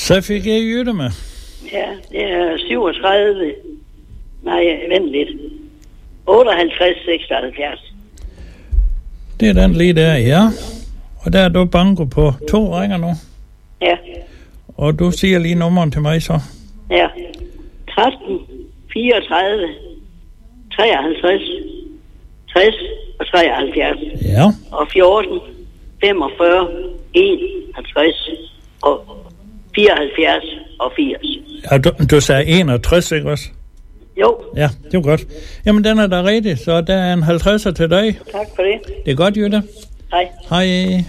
Så fik jeg Jytte med. Ja, det er 37. Nej, vent lidt. 58, 76. Det er den lige der, ja. Og der er du banko på 2 rækker nu. Ja. Og du siger lige nummeren til mig så. Ja. 13, 34, 53, 60 og 73. Ja. Og 14, 45, 51 og 74 og 80. Ja, du sagde 61, ikke også? Jo. Ja, det var godt. Jamen, den er da rigtig, så der er en 50'er til dig. Tak for det. Det er godt, Jytte. Hej. Hej.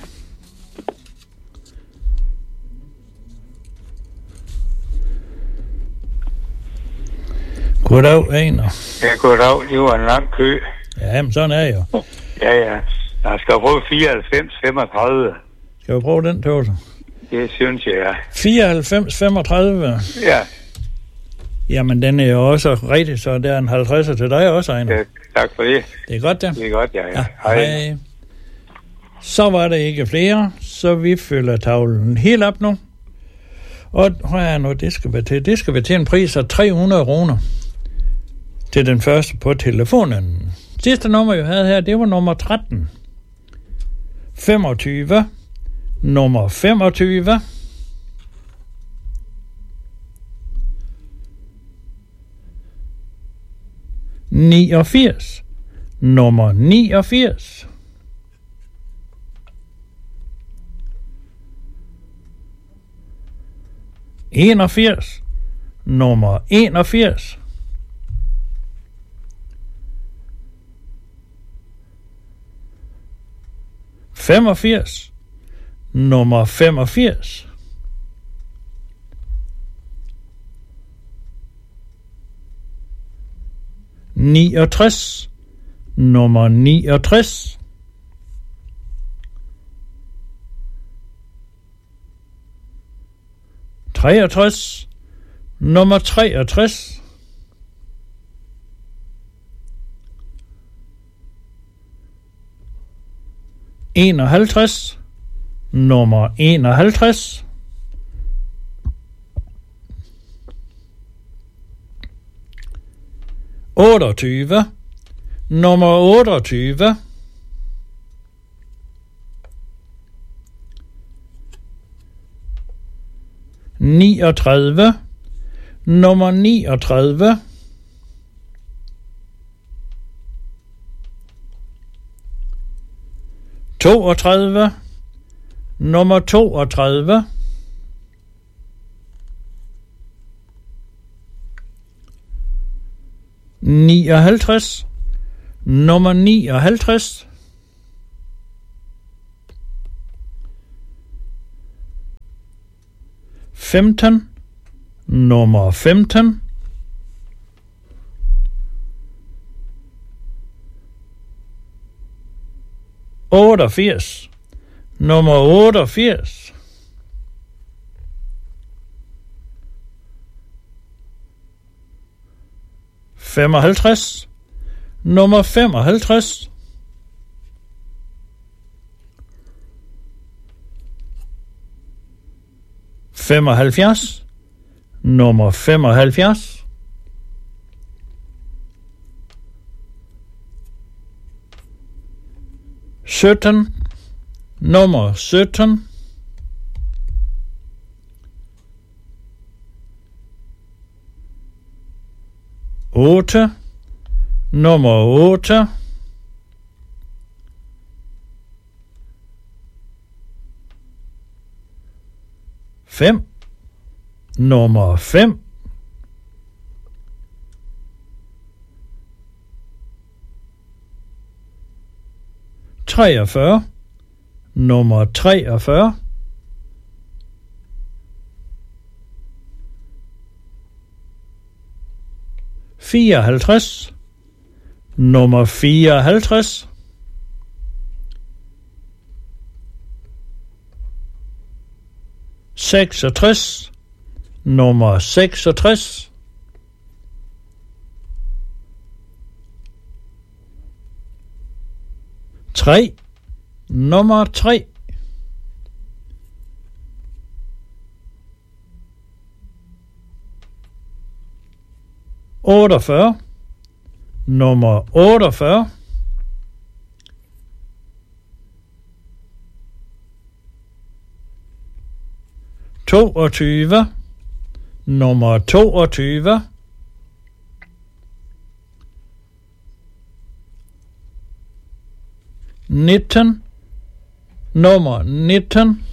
Goddag, Einer. Ja, goddag. Det var en lang kø. Ja, men sådan er jeg jo. Ja. Jeg skal prøve 94, 35. Skal vi prøve den, Tøvse? Det synes jeg, ja. 94, 35. Ja. Jamen, den er jo også rigtig, så der er en 50'er til dig også, Einer. Ja, tak for det. Det er godt, det. Det er godt, ja. Hej. Så var der ikke flere, så vi fylder tavlen helt op nu. Og hvad er nu, det skal være til? Det skal være til en pris af 300 kroner til den første på telefonen. Sidste nummer, jeg havde her, det var nummer 13. 25. Nummer 25. Nummer 89. 81. Nummer 81. 85. Nummer 85. 69. Nummer 69. 63. Nummer 63. 51. Nummer 51. 28. Nummer 28. 39. Nummer 39. 32. Nummer 32. 59. Nummer 59. 15. Nummer 15. 88. Nummer 88. 55. Nummer 55. 75. Nummer 75. 17. Nummer 17. 8. Nummer 8. 5. Nummer 5. 43. Nummer 43. 54. Nummer 54. 66. Nummer 66. 3. Nummer 3. 48, nummer 48, nummer 22, 19, nummer 19,